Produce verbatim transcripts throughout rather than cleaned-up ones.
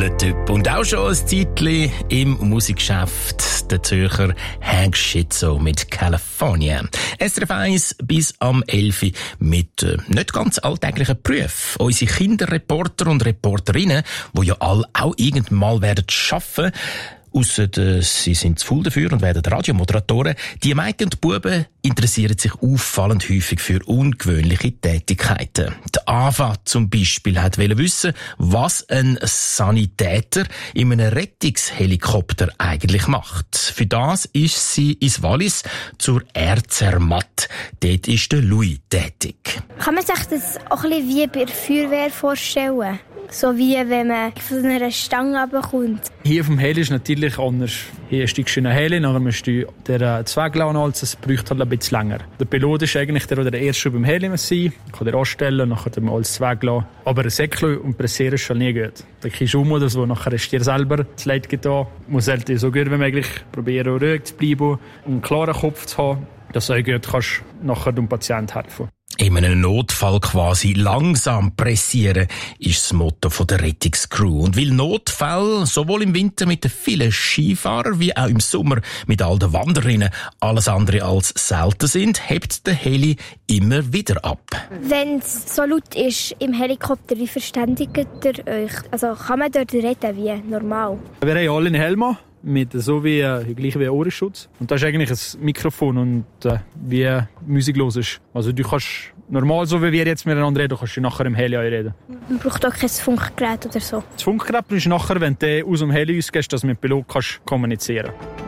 cooler Typ. Und auch schon ein Zeitchen im Musikgeschäft. Der Zürcher Hank Schizzo mit California. S R F eins bis am elf mit äh, nicht ganz alltäglichen Berufen. Unsere Kinderreporter und Reporterinnen, die ja alle auch irgendwann mal werden arbeiten, ausser äh, sie sind zu faul dafür und werden Radiomoderatoren. Die Mädchen und Buben interessieren sich auffallend häufig für ungewöhnliche Tätigkeiten. Die Ava zum Beispiel hat wollte wissen, was ein Sanitäter in einem Rettungshelikopter eigentlich macht. Für das ist sie ins Wallis zur Erzermatt. Dort ist der Louis tätig. Kann man sich das auch ein bisschen wie bei der Feuerwehr vorstellen? So wie wenn man von einer Stange runterkommt. Hier auf dem Heli ist natürlich anders. Hier steigst du in eine Heli, dann musst du den Zweig anhalten, das braucht halt ein bisschen länger. Der Pilot ist eigentlich der, der erste beim Heli muss sein. Ich kann den anstellen, dann kann man alles Zweig lassen. Aber ein Säckchen und Pressieren ist schon nie gut. Der Kischum oder so, nachher ist dir selber das Leid getan. Man sollte so gut wie möglich probieren, ruhig zu bleiben und einen klaren Kopf zu haben, dass du gut kannst nachher dem Patienten helfen. In einem Notfall quasi langsam pressieren, ist das Motto der Rettungscrew. Und weil Notfälle sowohl im Winter mit den vielen Skifahrern wie auch im Sommer mit all den Wanderinnen alles andere als selten sind, hebt der Heli immer wieder ab. Wenn es so laut ist im Helikopter, wie verständigt ihr euch? Also kann man dort reden wie normal? Wir haben alle einen Helm mit so wie äh, gleich wie Ohrenschutz. Und das ist eigentlich ein Mikrofon und äh, wie Musik los ist. Also du kannst normal, so wie wir jetzt miteinander reden, kannst du nachher im Heli reden. Man braucht auch kein Funkgerät oder so. Das Funkgerät ist nachher, wenn du aus dem Heli ausgehst, dass du mit dem Pilot kannst kommunizieren kannst.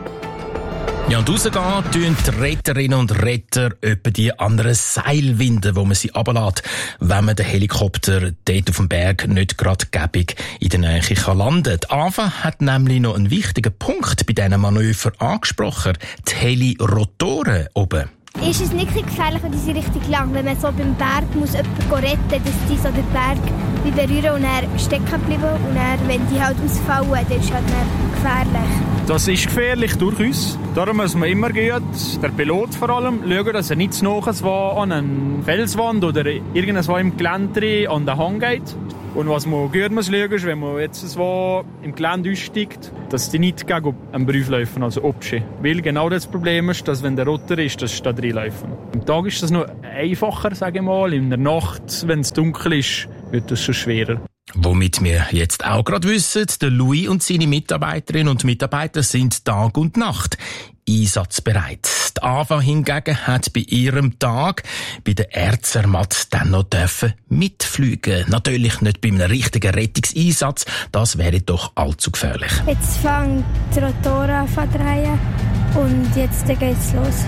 Ja, und rausgehen tun die Retterinnen und Retter etwa die anderen Seilwinden, wo man sie runterlässt, wenn man den Helikopter dort auf dem Berg nicht gerade gäbig in der Nähe kann landen. Die Ava hat nämlich noch einen wichtigen Punkt bei diesen Manöver angesprochen. Die Helirotoren oben. Ist es nicht gefährlich, wenn die sind richtig lang, wenn man so beim Berg muss jemanden retten muss, dass die so den Berg wie berühren und dann stecken bleiben und dann, wenn die halt ausfallen, dann ist es halt gefährlich. Das ist gefährlich durchaus. Darum muss man immer gehen, der Pilot vor allem, schauen, dass er nicht zu nahe an eine Felswand oder irgendwas im Gelände an den Hang geht. Und was man gut muss schauen, ist, wenn man jetzt so im Gelände aussteigt, dass die nicht gegen einen Brief laufen, also abschieben. Weil genau das Problem ist, dass wenn der Rotor ist, dass sie da reinlaufen. Am Tag ist das noch einfacher, sage ich mal. In der Nacht, wenn es dunkel ist, wird das schon schwerer. Womit wir jetzt auch gerade wissen, der Louis und seine Mitarbeiterinnen und Mitarbeiter sind Tag und Nacht einsatzbereit. Die Ava hingegen hat bei ihrem Tag bei der Erzermatt dann noch dürfen mitfliegen. Natürlich nicht bei einem richtigen Rettungseinsatz, das wäre doch allzu gefährlich. Jetzt fangen die Rotoren an zu drehen und jetzt geht's los.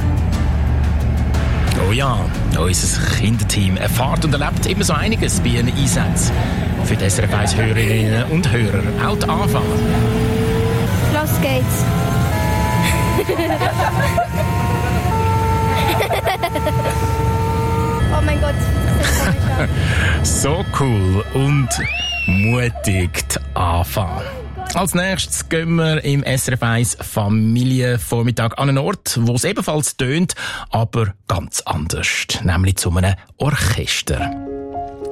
Oh ja, unser Kinderteam erfahrt und erlebt immer so einiges bei ihren Einsätzen. Für die S R F eins Hörerinnen und Hörer, auch die Ava. Los geht's. Oh mein Gott, das ist so So cool und mutig, die Ava. Als nächstes gehen wir im S R F eins Familienvormittag an einen Ort, wo es ebenfalls tönt, aber ganz anders, nämlich zu einem Orchester.